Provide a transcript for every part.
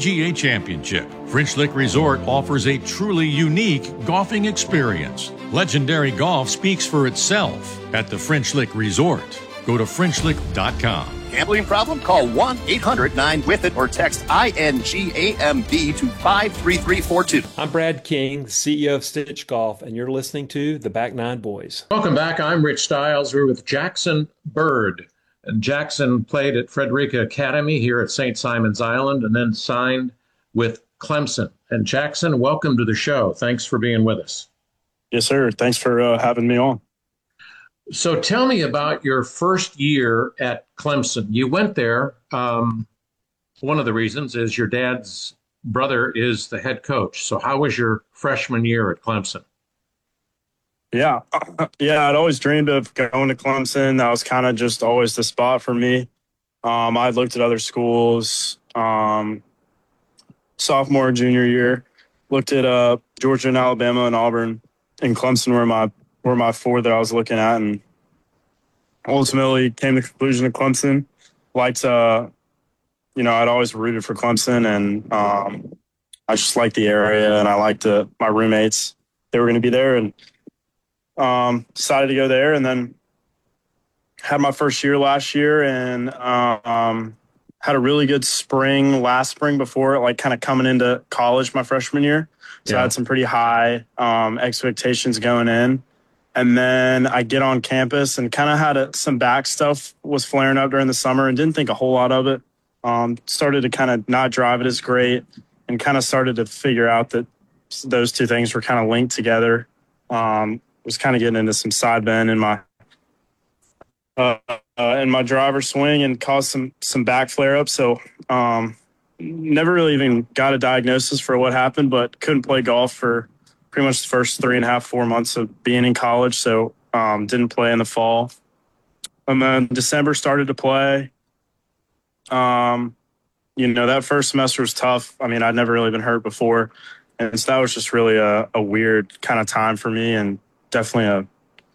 PGA Championship. French Lick Resort offers a truly unique golfing experience. Legendary golf speaks for itself at the French Lick Resort. Go to FrenchLick.com. Gambling problem? Call 1-800-9-WITH-IT or text INGAMB to 53342. I'm Brad King, CEO of Stitch Golf, and you're listening to the Back Nine Boys. Welcome back. I'm Rich Stiles. We're with Jackson Bird. And Jackson played at Frederica Academy here at St. Simon's Island and then signed with Clemson. And Jackson, welcome to the show. Thanks for being with us. Yes, sir. Thanks for having me on. So tell me about your first year at Clemson. You went there. One of the reasons is your dad's brother is the head coach. So how was your freshman year at Clemson? Yeah, I'd always dreamed of going to Clemson. That was kind of just always the spot for me. I looked at other schools, sophomore, junior year, looked at Georgia and Alabama and Auburn, and Clemson were my four that I was looking at, and ultimately came to the conclusion of Clemson. I'd always rooted for Clemson, and I just liked the area, and I liked my roommates. They were going to be there, and decided to go there, and then had my first year last year, and had a really good last spring before, like kind of coming into college my freshman year. So I had some pretty high expectations going in. And then I get on campus and kind of had some back stuff was flaring up during the summer and didn't think a whole lot of it. Started to kind of not drive it as great and kind of started to figure out that those two things were kind of linked together. Was kind of getting into some side bend in my driver swing and caused some back flare up. So never really even got a diagnosis for what happened, but couldn't play golf for pretty much the first 3.5, 4 months of being in college. So didn't play in the fall. And then December started to play. That first semester was tough. I mean, I'd never really been hurt before. And so that was just really a weird kind of time for me, and definitely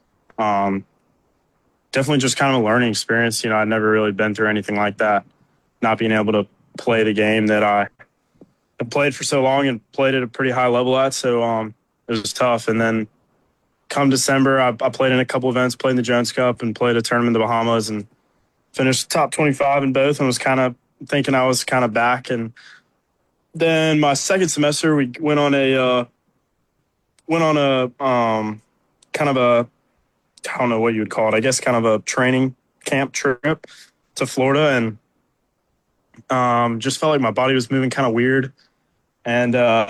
just kind of a learning experience. I'd never really been through anything like that, not being able to play the game that I have played for so long and played at a pretty high level at. So it was tough. And then come December, I played in a couple events, played in the Jones Cup and played a tournament in the Bahamas and finished top 25 in both, and was kind of thinking I was kind of back. And then my second semester, we went on a kind of a, I don't know what you would call it, I guess kind of a training camp trip to Florida, and just felt like my body was moving kind of weird. And